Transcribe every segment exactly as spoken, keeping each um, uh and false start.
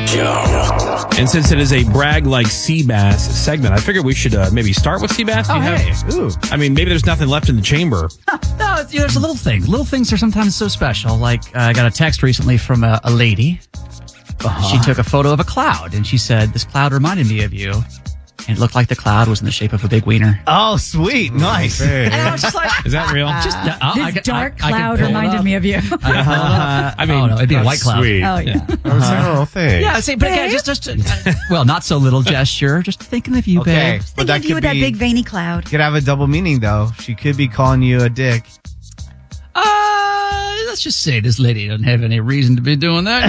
Joe. And since it is a brag like Seabass segment, I figured we should uh, maybe start with Seabass. Oh, Do you have- hey. Ooh. I mean, maybe there's nothing left in the chamber. No, it's, you know, there's a little thing. Little things are sometimes so special. Like, uh, I got a text recently from a, a lady. Uh-huh. She took a photo of a cloud, and she said, "This cloud reminded me of you." And it looked like the cloud was in the shape of a big wiener. Oh, sweet. Nice. And I was just like, Is that real? just, uh, oh, This I could- dark I- I could cloud pull it reminded up. me of you. I, could pull it up. I mean, oh, no, it'd be a white cloud. Sweet. Oh, yeah. I was like, oh, thanks. Yeah, see, but again, just, just, uh, well, not so little gesture. Just thinking of you, Okay. babe. But Thinking of you with that big veiny cloud. could have a double meaning, though. She could be calling you a dick. Uh, let's just say this lady doesn't have any reason to be doing that.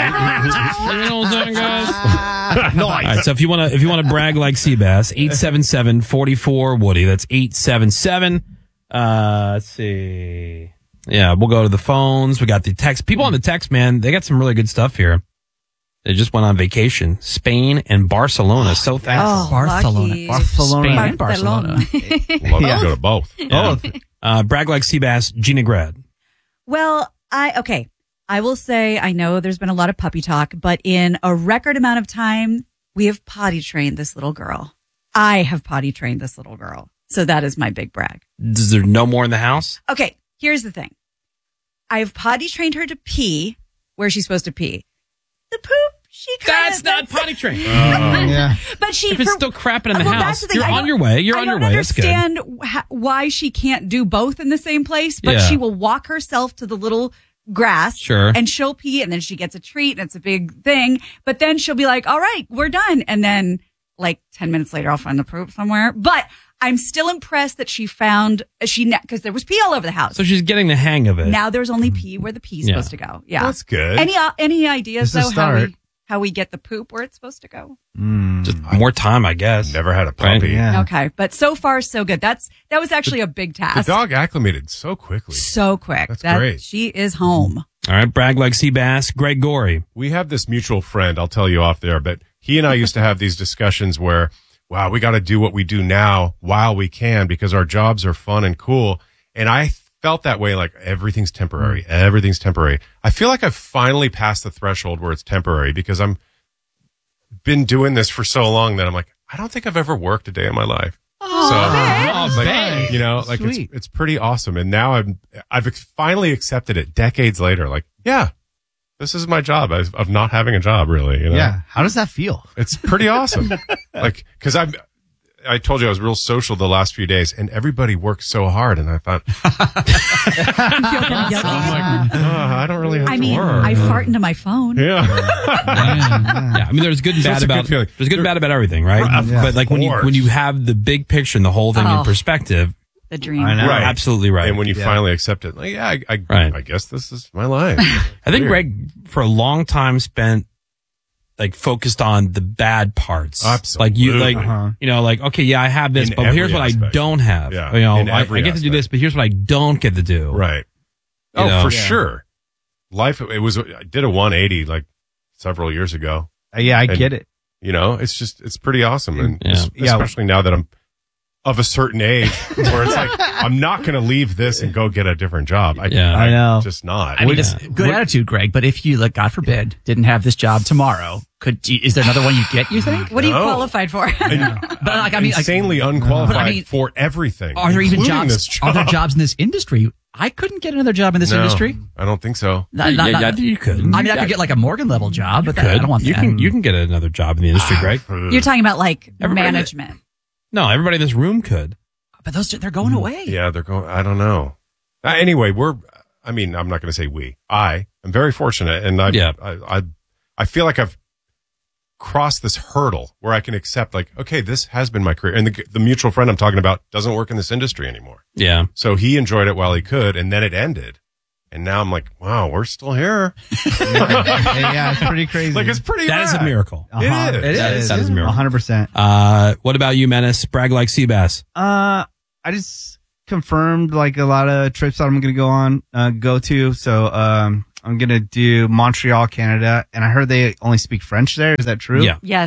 You know what I'm saying, guys? All right, so if you want to, if you want to brag like Seabass, eight seven seven, four four, Woody. That's eight seven seven. Uh, let's see. Yeah, we'll go to the phones. We got the text. People on the text, man, they got some really good stuff here. They just went on vacation, Spain and Barcelona. So thankful. Oh, Barcelona. lucky. Barcelona. Spain and Barcelona. Love Yeah. to go to both. Yeah. Uh, brag like Seabass, Gina Grad. Well, I, okay. I will say, I know there's been a lot of puppy talk, but in a record amount of time, we have potty trained this little girl. I have potty trained this little girl. So that is my big brag. Is there no more in the house? Okay, here's the thing. I've potty trained her to pee where she's supposed to pee. The poop, she kind That's not potty trained. Yeah. But she, If it's for- still crapping in the Well, house, that's the thing. you're I on don't- your way. You're I on your don't way. That's good. understand wh- why she can't do both in the same place, but Yeah. she will walk herself to the little grass. Sure. And she'll pee, and then she gets a treat, and it's a big thing. But then she'll be like, all right, we're done. And then, like, ten minutes later, I'll find the poop somewhere. But I'm still impressed that she found, she because there was pee all over the house. So she's getting the hang of it. Now there's only pee where the pee's Yeah. supposed to go. Yeah. That's good. Any, uh, any ideas, This is though, a how start. we, how we get the poop where it's supposed to go? Just more time, I guess. Never had a Right? puppy. Yeah. Okay. But so far, so good. That's, that was actually a big The task. dog acclimated so quickly. So quick. That's that, great. She is home. All right, brag like Seabass, Greg Gorey. We have this mutual friend, I'll tell you off there, but he and I used to have these discussions where, wow, we got to do what we do now while we can because our jobs are fun and cool. And I felt that way, like everything's temporary. Everything's temporary. I feel like I've finally passed the threshold where it's temporary because I'm been doing this for so long that I'm like, I don't think I've ever worked a day in my life. Oh, so, Oh, like, babe. you know, like it's, Sweet. it's pretty awesome. And now I'm, I've finally accepted it decades later. Like, yeah, this is my job of, of not having a job really. You know? Yeah. How does that feel? It's pretty awesome. Like, cause I'm, I told you I was real social the last few days and everybody works so hard. And I thought, oh, I don't really have I to mean, work. I fart into my phone. yeah. Yeah, I mean, there's good and So bad it's a good about feeling. there's good and bad about everything, right? Yeah. But like when you course. when you have the big picture and the whole thing Oh. in perspective, The dream. I know. Right. absolutely right. And when you Yeah. finally accept it, like, yeah, I, I, Right. I guess this is my life. I think Weird. Greg for a long time spent like focused on the bad parts. Like you, Absolutely. like Uh-huh. you know, like okay, yeah, I have this, In but here's every what I aspect. don't have. Yeah, You know, in I, I every get to do aspect. this, but here's what I don't get to do. Right. You Oh, know? for Yeah. sure. Life, it was, I did a one eighty like several years ago. Uh, yeah, I And- get it. You know, it's just, it's pretty awesome. And Yeah. es- Yeah. especially now that I'm of a certain age where it's like, I'm not going to leave this and go get a different job. I, Yeah. I know. Just not. I mean, it's good attitude, Greg. But if you, like, God forbid, didn't have this job tomorrow, could is there another one you get? You think? What are you No. qualified for? But like, I mean, like, insanely unqualified But I mean, for everything. are there even including jobs? This job. Are there jobs in this industry? I couldn't get another job in this No, industry. I don't think so. Not- Yeah, not- yeah, not- I think you could. I mean, I could get like a Morgan level job, but that, I Could. don't want you that. can you can get another job in the industry, Greg. You're talking about like Everybody- management. No, everybody in this room could. But those they're going away. Yeah, they're going, I don't know. Uh, anyway, we're, I mean, I'm not going to say we. I am very fortunate and I, Yeah. I, I, I feel like I've crossed this hurdle where I can accept like, okay, this has been my career. And the, the mutual friend I'm talking about doesn't work in this industry anymore. Yeah. So he enjoyed it while he could and then it ended. And now I'm like, wow, we're still here. yeah, yeah, it's pretty crazy. Like it's pretty That is a rad. miracle. Uh-huh. It is. That That is- that is a miracle. one hundred percent. Uh, what about you, Menace? Brag like Seabass. Uh, I just confirmed like a lot of trips that I'm going to go on, uh, go to. So, um, I'm going to do Montreal, Canada. And I heard they only speak French there. Is that true? Yeah. Yes. Uh,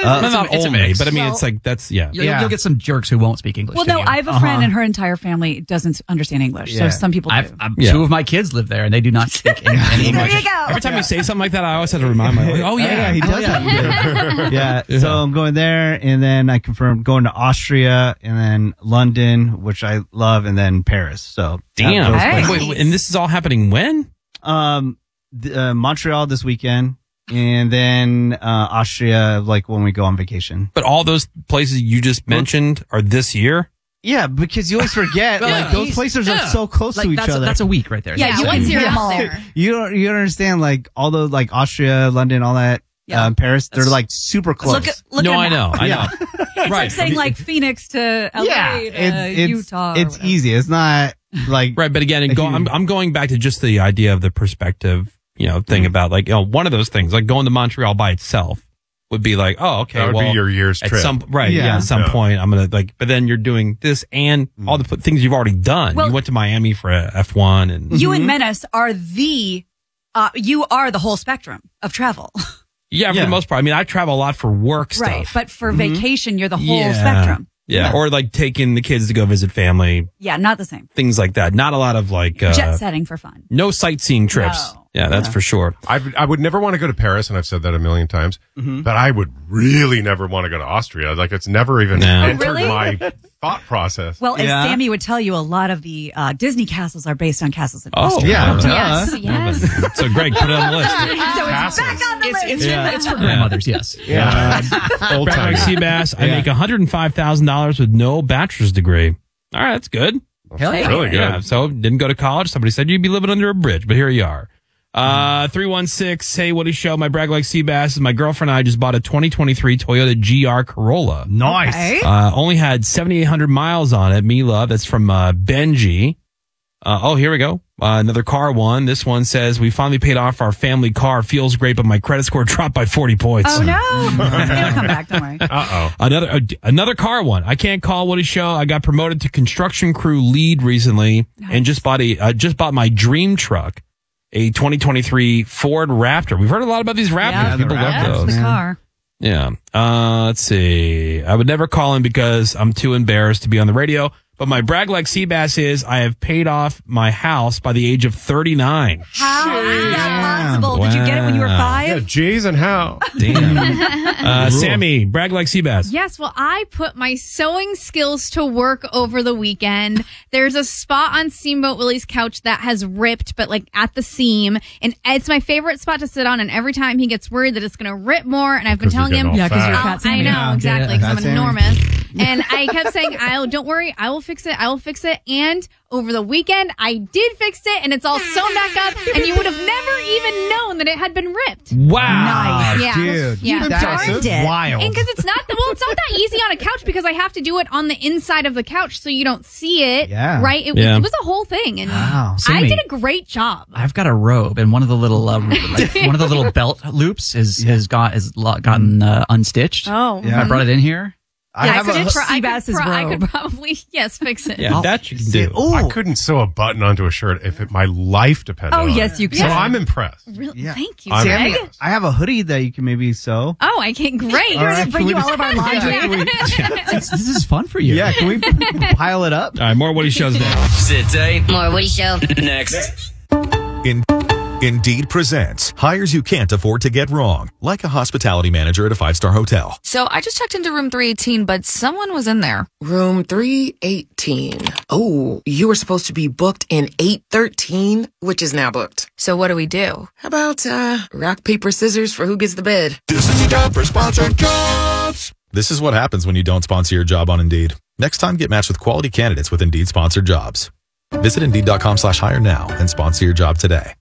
No, It's a- not it's a only, mix. but I mean, Well- it's like that's yeah. You'll, Yeah. you'll get some jerks who won't speak English. Well, to no, you. I have a friend and her entire family doesn't understand English. So Yeah. some people do. I've, I've, Yeah. Two of my kids live there, and they do not speak any, any there English. you go. Every time you say something like that, I always have to remind myself. Like, oh yeah, he Oh, does yeah. that. yeah. Yeah. So I'm going there, and then I confirmed going to Austria, and then London, which I love, and then Paris. So Damn. those Hey. Wait, places. wait, and this is all happening when? Um, th- uh, Montreal this weekend, and then uh, Austria, like when we go on vacation. But all those places you just mentioned are this year. Yeah, because you always forget, Well, like those he's- places yeah. are so close Like to each that's, other. that's a week right there. Yeah, you once can you're hit 'em out all. there. you don't you don't understand like all those like Austria, London, all that. Yeah. Um, Paris, they're like super close. Look at look no, at a I know, map. I Yeah. know. It's Right. like saying like Phoenix to L A yeah, to it's, it's, Utah. or It's whatever. easy. It's not like Right, but again, and go, I'm I'm going back to just the idea of the perspective, you know, thing about like you know one of those things, like going to Montreal by itself would be like, oh, okay, That would well, be your year's at trip. some right, yeah, Yeah. at some Yeah. point I'm gonna like, but then you're doing this and all the p- things you've already done. Well- you went to Miami for F one, and You and Menace are the, uh, you are the whole spectrum of travel. yeah, for Yeah. the most part. I mean, I travel a lot for work stuff, Right. But for vacation, you're the whole Yeah. spectrum. Yeah. or like taking the kids to go visit family, Yeah, not the same. things like that. Not a lot of like uh, Jet setting for fun. no sightseeing trips. No. Yeah, that's for sure. I've, I would never want to go to Paris, and I've said that a million times. Mm-hmm. But I would really never want to go to Austria. Like it's never even No. Oh, entered really? my thought process. Well, as Yeah. Sammy would tell you, a lot of the uh, Disney castles are based on castles in Oh, Austria. yeah, duh. Yes, yes. So Greg, put it on the list. So it's Castles. back on the It's, list. it's, it's for grandmothers, yes. yeah, old Brad time. Mike Seabass, I Yeah. make one hundred five thousand dollars with no bachelor's degree. All right, that's good. Hell yeah. Really good. Yeah, so didn't go to college. Somebody said you'd be living under a bridge, but here you are. Uh, three one six, hey, Woody Show, my Brag Like Seabass, my girlfriend and I just bought a twenty twenty-three Toyota G R Corolla. nice. Okay. Uh, only had seventy-eight hundred miles on it. Me love. That's from uh, Benji. Uh, oh, here we go. Uh, another car one. This one says, we finally paid off our family car. Feels great, but my credit score dropped by forty points. Oh, no. It'll come back. Don't worry. Uh oh. Another uh, another car one. I can't call Woody Show. I got promoted to construction crew lead recently, and just bought a uh, just bought my dream truck, a twenty twenty-three Ford Raptor. We've heard a lot about these Raptors. Yeah, People the love That's those. the car. Yeah. Uh, let's see. I would never call him because I'm too embarrassed to be on the radio. But my brag like Seabass is I have paid off my house by the age of thirty-nine. How is that possible? Did you get it when you were Wow. five? Yeah, J's and how? Damn. uh, Sammy, brag like Seabass. Yes, well, I put my sewing skills to work over the weekend. There's a spot on Steamboat Willie's couch that has ripped, but like at the seam. And it's my favorite spot to sit on. And every time he gets worried that it's going to rip more, and I've been 'Cause you're telling him, getting all Yeah, 'cause fat. you're I'll- fat I Sammy. know, Yeah, exactly, yeah, because I'm fat Sammy. enormous. And I kept saying, I'll, don't worry, I will fix it, I will fix it. And over the weekend, I did fix it, and it's all sewn back up, and you would have never even known that it had been ripped. Wow. Nice. Yeah. Dude, Yeah. that's darned it. wild. And because it's not the well, it's not that easy on a couch because I have to do it on the inside of the couch so you don't see it. Yeah. Right. It, Yeah. it was a whole thing, and Wow. I Sammy. did a great job. I've got a robe, and one of the little uh, like, one of the little belt loops is has got is lo- gotten uh, unstitched. Oh, Yeah. I brought it in here. I Yeah, have I a, could- Pro- I, could Seabass's pro- I could robe. probably yes fix it. Yeah, that you can do. Ooh. I couldn't sew a button onto a shirt if it, my life depended Oh, on yes, it. you So can. I'm impressed. Really, Yeah. thank you, I'm- Greg. Sammy, I have a hoodie that you can maybe sew. Oh, I can't. Great. All right, Bring can you we all of our laundry. Yeah, can we- This, this is fun for you. yeah, can we pile it up? All right, more Woody Shows now. Sit tight. More Woody Show. Next. In- Indeed presents hires you can't afford to get wrong, like a hospitality manager at a five-star hotel. So I just checked into room three eighteen, but someone was in there. Room three eighteen. Oh, you were supposed to be booked in eight thirteen, which is now booked. So what do we do? How about, uh, rock, paper, scissors for who gets the bed? This is time for sponsored jobs. This is what happens when you don't sponsor your job on Indeed. Next time, get matched with quality candidates with Indeed sponsored jobs. Visit Indeed.com slash hire now and sponsor your job today.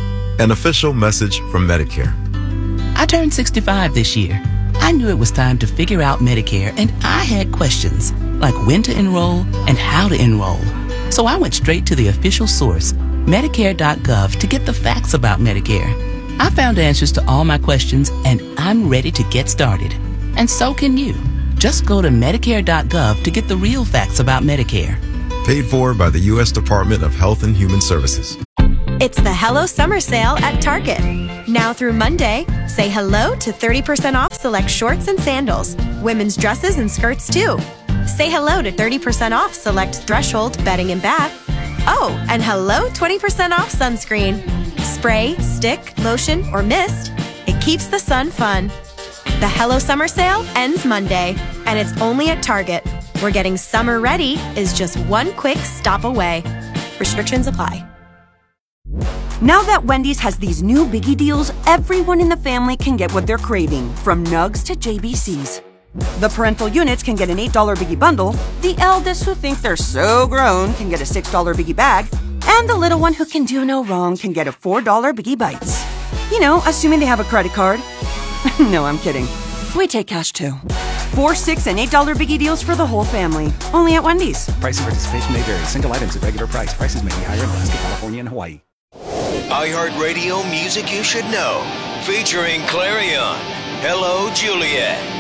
An official message from Medicare. I turned sixty-five this year. I knew it was time to figure out Medicare, and I had questions, like when to enroll and how to enroll. So I went straight to the official source, Medicare dot gov, to get the facts about Medicare. I found answers to all my questions, and I'm ready to get started. And so can you. Just go to Medicare dot gov to get the real facts about Medicare. Paid for by the U S Department of Health and Human Services. It's the Hello Summer Sale at Target. Now through Monday, say hello to thirty percent off select shorts and sandals, women's dresses and skirts too. Say hello to thirty percent off select Threshold bedding and bath. Oh, and hello twenty percent off sunscreen. Spray, stick, lotion, or mist, it keeps the sun fun. The Hello Summer sale ends Monday, and it's only at Target, where getting summer ready is just one quick stop away. Restrictions apply. Now that Wendy's has these new biggie deals, everyone in the family can get what they're craving, from nugs to J B Cs. The parental units can get an eight dollar biggie bundle, the eldest who think they're so grown can get a six dollar biggie bag, and the little one who can do no wrong can get a four dollar biggie bites. You know, assuming they have a credit card. No, I'm kidding. We take cash too. Four, six, and eight dollar biggie deals for the whole family. Only at Wendy's. Price and participation may vary. Single items at regular price. Prices may be higher in Alaska, California, and Hawaii. iHeartRadio music you should know. Featuring Clarion. Hello, Juliet.